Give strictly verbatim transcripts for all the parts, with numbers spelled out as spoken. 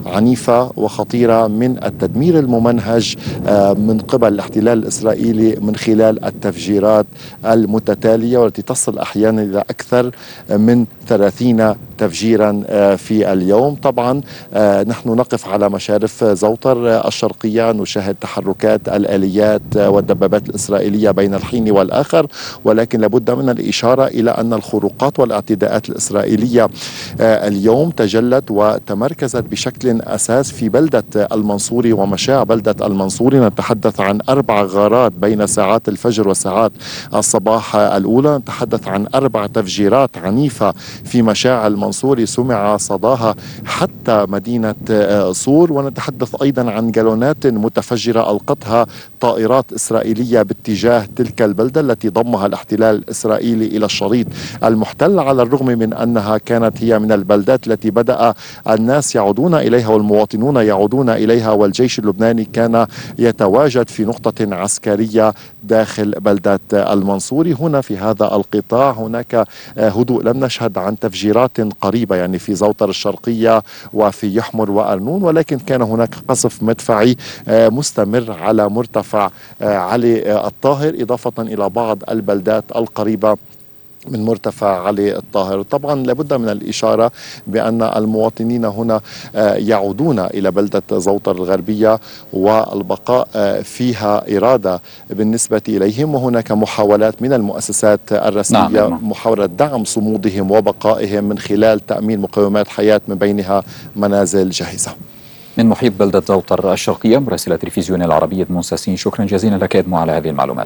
عنيفة وخطيرة من التدمير الممنهج من قبل الاحتلال الإسرائيلي من خلال التفجيرات المتتالية، والتي تصل أحيانا إلى أكثر من ثلاثين تفجيرا في اليوم. طبعا نحن نقف على مشارف زوطر الشرقية، نشاهد تحركات الآليات والدبابات الإسرائيلية بين الحين والآخر، ولكن لابد من الإشارة إلى أن الخروقات والاعتداءات الإسرائيلية اليوم تجلت وتمركزت بشكل أساس في بلدة المنصوري ومشاع بلدة المنصوري. نتحدث عن أربع غارات بين ساعات الفجر وساعات الصباح الأولى، نتحدث عن أربع تفجيرات عنيفة في مشاع المنصوري سمع صداها حتى مدينة صور، ونتحدث أيضا عن جالونات متفجرة ألقتها طائرات إسرائيلية باتجاه تلك البلدة التي ضمها الاحتلال الإسرائيلي إلى الشريط المحتل، على الرغم من أنها كانت هي من البلدات التي بدأ الناس يعودون إليها والمواطنون يعودون إليها، والجيش اللبناني كان يتواجد في نقطة عسكرية داخل بلدة المنصوري. هنا في هذا القطاع هناك هدوء، لم نشهد عن تفجيرات قريبة يعني في زوطر الشرقية وفي يحمر وأرنون، ولكن كان هناك قصف مدفعي مستمر على مرتفع علي الطاهر، إضافة إلى بعض البلدات القريبة من مرتفع علي الطاهر. طبعا لابد من الإشارة بأن المواطنين هنا يعودون إلى بلدة زوطر الغربية والبقاء فيها إرادة بالنسبة إليهم، وهناك محاولات من المؤسسات الرسمية نعم. محاولة دعم صمودهم وبقائهم من خلال تأمين مقومات حياة من بينها منازل جاهزة. من محيط بلدة زوطر الشرقية مراسلة تلفزيون العربية منساسين، شكرا جزيلا لك إدمو على هذه المعلومات.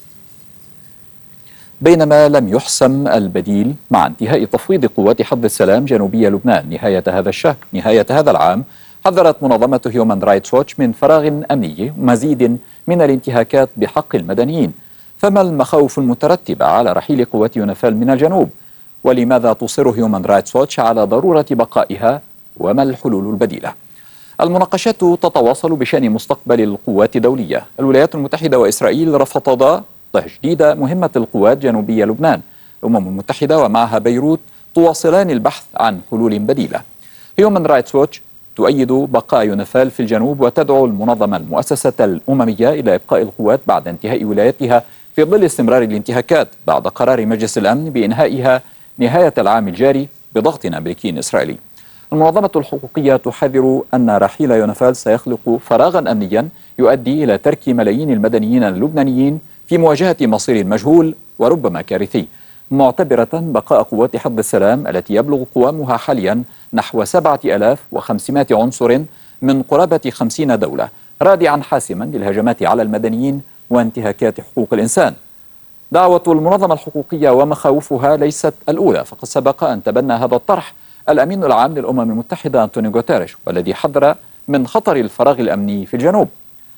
بينما لم يحسم البديل مع انتهاء تفويض قوات حفظ السلام جنوبي لبنان نهاية هذا الشهر نهاية هذا العام، حذرت منظمة هيومان رايتس ووتش من فراغ أمني ومزيد من الانتهاكات بحق المدنيين. فما المخاوف المترتبة على رحيل قوات يونيفيل من الجنوب؟ ولماذا تصر هيومان رايتس ووتش على ضرورة بقائها؟ وما الحلول البديلة؟ المناقشات تتواصل بشأن مستقبل القوات الدولية. الولايات المتحدة وإسرائيل رفضتا تجديد مهمة القوات جنوبية لبنان. الأمم المتحدة ومعها بيروت تواصلان البحث عن حلول بديلة. هيومان رايتس ووتش تؤيد بقاء يونيفيل في الجنوب وتدعو المنظمة المؤسسة الأممية إلى إبقاء القوات بعد انتهاء ولايتها في ظل استمرار الانتهاكات بعد قرار مجلس الأمن بإنهائها نهاية العام الجاري بضغط أمريكي إسرائيلي. المنظمة الحقوقية تحذر أن رحيل يونيفيل سيخلق فراغا أمنيا يؤدي إلى ترك ملايين المدنيين اللبنانيين في مواجهة مصير مجهول وربما كارثي، معتبرة بقاء قوات حفظ السلام التي يبلغ قوامها حاليا نحو سبعة آلاف وخمسمائة عنصر من قرابة خمسين دولة رادعا حاسما للهجمات على المدنيين وانتهاكات حقوق الإنسان. دعوة المنظمة الحقوقية ومخاوفها ليست الأولى، فقد سبق أن تبنى هذا الطرح الأمين العام للأمم المتحدة أنطونيو غوتيريش، والذي حذر من خطر الفراغ الأمني في الجنوب.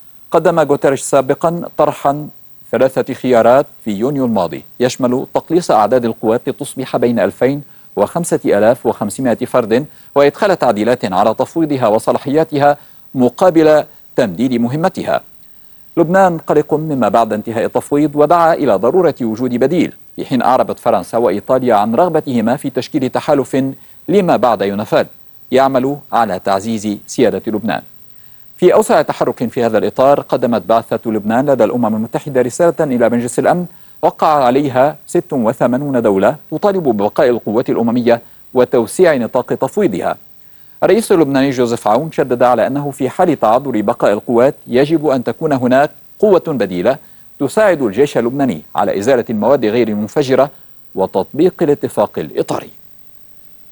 قدم غوتيريش سابقا طرحا ثلاثة خيارات في يونيو الماضي، يشمل تقليص أعداد القوات لتصبح بين ألفين وخمسة آلاف وخمسمائة فرد، وإدخال تعديلات على تفويضها وصلاحياتها مقابل تمديد مهمتها. لبنان قلق مما بعد انتهاء التفويض ودعا إلى ضرورة وجود بديل، في حين أعربت فرنسا وإيطاليا عن رغبتهما في تشكيل تحالف لما بعد يونيفيل يعمل على تعزيز سيادة لبنان. في أوسع تحرك في هذا الإطار، قدمت بعثة لبنان لدى الأمم المتحدة رسالة إلى مجلس الأمن وقع عليها ستة وثمانين دولة تطالب ببقاء القوات الأممية وتوسيع نطاق تفويضها. الرئيس اللبناني جوزيف عون شدد على أنه في حال تعذر بقاء القوات يجب أن تكون هناك قوة بديلة تساعد الجيش اللبناني على إزالة المواد غير المنفجرة وتطبيق الاتفاق الإطاري.